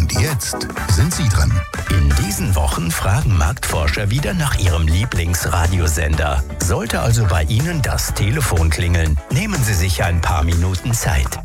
Und jetzt sind Sie dran. In diesen Wochen fragen Marktforscher wieder nach ihrem Lieblingsradiosender. Sollte also bei Ihnen das Telefon klingeln, nehmen Sie sich ein paar Minuten Zeit.